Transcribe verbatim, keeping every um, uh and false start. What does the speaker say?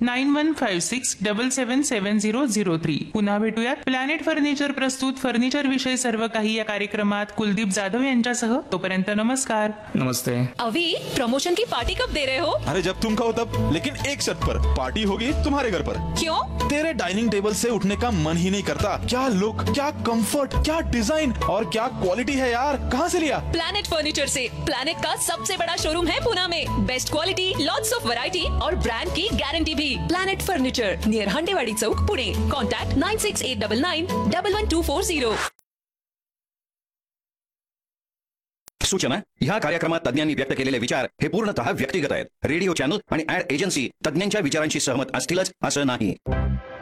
Nine one five six double सेवन सेवन zero zero three. पुन्हा भेटूयात planet furniture प्रस्तुत furniture विषय सर्व काही या कार्यक्रमात कुलदीप जाधव यांच्यासह. तोपर्यंत नमस्कार. नमस्ते. अभी प्रमोशन की पार्टी कब दे रहे हो? अरे जब तुम कहो तब, लेकिन एक शर्त पर. पार्टी होगी तुम्हारे घर पर. क्यों? तेरे डाइनिंग टेबल से उठने का मन ही नहीं करता. क्या लुक, क्या कंफर्ट, क्या डिजाइन और क्या क्वालिटी है यार. कहाँ से लिया? प्लैनेट फर्नीचर से. प्लैनेट का सबसे बड़ा शोरूम है पुणे में. Best quality, lots of variety और ब्रांड की गारंटी भी. प्लैनेट फर्नीचर नियर हंडेवाड़ी चौक, Pune. Contact nine six eight double nine double one two four zero. सूचना: ह्या कार्यक्रमात तज्ञांनी व्यक्त केलेले विचार हे पूर्णतः व्यक्तिगत आहेत. रेडिओ चॅनल आणि ऍड एजन्सी तज्ञांच्या विचारांशी सहमत असतीलच असं नाही.